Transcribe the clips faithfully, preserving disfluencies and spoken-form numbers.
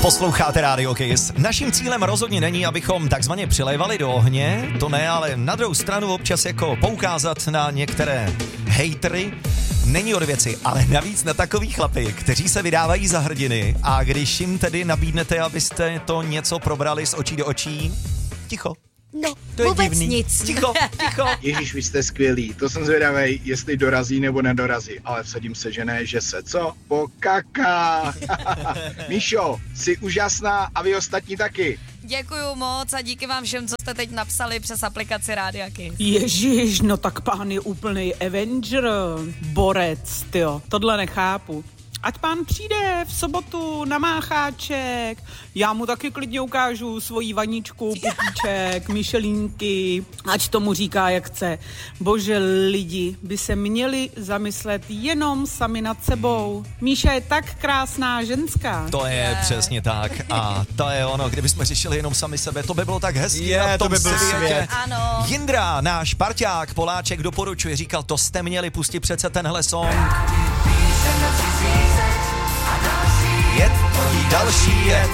Posloucháte Radio Kiss. Naším cílem rozhodně není, abychom takzvaně přilévali do ohně, to ne, ale na druhou stranu občas jako poukázat na některé hejtry. Není od věci, ale navíc na takový chlapy, kteří se vydávají za hrdiny a když jim tedy nabídnete, abyste to něco probrali z očí do očí, ticho. No, to je vůbec divný. nic. Ticho, ticho. Ježíš, vy jste skvělý, to jsem zvědavej, jestli dorazí nebo nedorazí, ale vsadím se, že ne, že se co? Pokaká. Míšo, jsi úžasná a vy ostatní taky. Děkuju moc a díky vám všem, co jste teď napsali přes aplikaci Rádia Kiss. Ježíš, no tak pán je úplnej Avenger, borec, tyjo, tohle nechápu. Ať pán přijde v sobotu na Mácháček, já mu taky klidně ukážu svoji vaničku, putíček, myšelínky, ať tomu říká, jak chce. Bože, lidi by se měli zamyslet jenom sami nad sebou. Míša je tak krásná ženská. To je přesně tak a to je ono, kdybychom řešili jenom sami sebe, to by bylo tak hezký. Je, na tom to by byl světě. svět. Ano. Jindra, náš parťák, Poláček doporučuje, říkal, to jste měli pustit přece tenhle song. Jed, další jed.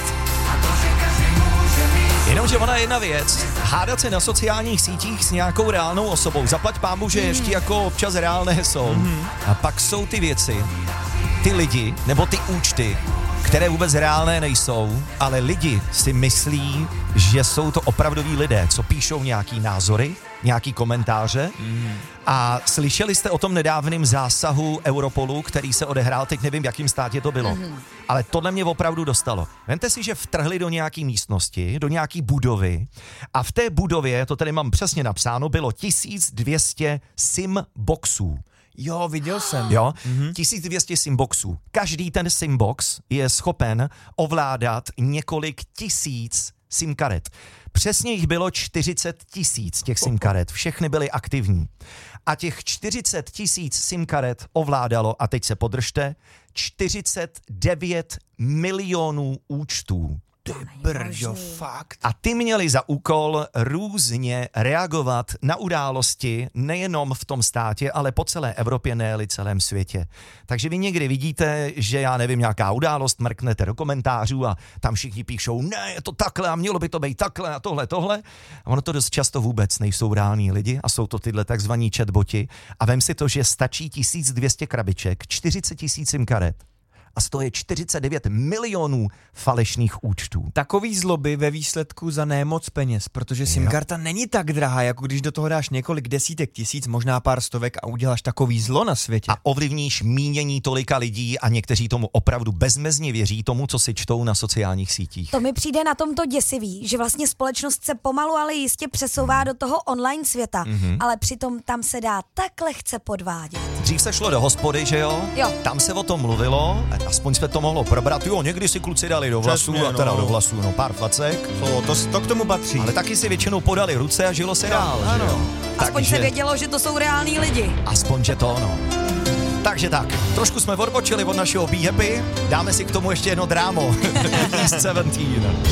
Jenomže ona je jedna věc, hádat se na sociálních sítích s nějakou reálnou osobou, zaplať pámu, že ještě jako občas reálné jsou. Mm. A pak jsou ty věci, ty lidi, nebo ty účty, které vůbec reálné nejsou, ale lidi si myslí, že jsou to opravdoví lidé, co píšou nějaký názory, nějaký komentáře. Mm. A slyšeli jste o tom nedávném zásahu Europolu, který se odehrál, teď nevím, v jakém státě to bylo, mm. ale tohle mě opravdu dostalo. Vemte si, že vtrhli do nějaký místnosti, do nějaký budovy a v té budově, to tady mám přesně napsáno, bylo tisíc dvě stě sim boxů. Jo, viděl jsem. Jo, mm-hmm. tisíc dvě stě simboxů. Každý ten simbox je schopen ovládat několik tisíc simkaret. Přesně jich bylo čtyřicet tisíc těch simkaret. Všechny byly aktivní. A těch čtyřicet tisíc simkaret ovládalo, a teď se podržte, čtyřicet devět milionů účtů. Ty brďo, fakt. A ty měli za úkol různě reagovat na události nejenom v tom státě, ale po celé Evropě, ne-li celém světě. Takže vy někdy vidíte, že já nevím, nějaká událost, mrknete do komentářů a tam všichni píšou, ne, je to takhle a mělo by to být takhle a tohle, tohle. A ono to dost často vůbec nejsou reální lidi a jsou to tyhle takzvaní chatboti. A vem si to, že stačí tisíc dvě stě krabiček, čtyřicet tisíc simkaret. A stojí čtyřicet devět milionů falešných účtů. Takový zloby ve výsledku za nemoc peněz, protože simkarta není tak drahá, jako když do toho dáš několik desítek tisíc, možná pár stovek a uděláš takový zlo na světě. A ovlivníš mínění tolika lidí a někteří tomu opravdu bezmezně věří tomu, co si čtou na sociálních sítích. To mi přijde na tomto děsivý, že vlastně společnost se pomalu, ale jistě přesouvá do toho online světa, mm-hmm. ale přitom tam se dá tak lehce podvádět. Dřív se šlo do hospody, že jo? Jo. Tam se o tom mluvilo, aspoň jsme to mohlo probrat. Jo, někdy si kluci dali do vlasů, Přesně, a teda no. do vlasů, no pár facek. To, to, to k tomu patří. Ale taky si většinou podali ruce a žilo se dál, ano. že jo? Aspoň Takže, se vědělo, že to jsou reální lidi. aspoň, že to ono. Takže tak, trošku jsme odbočili od našeho Be Happy, dáme si k tomu ještě jedno drámo. sedmnáct.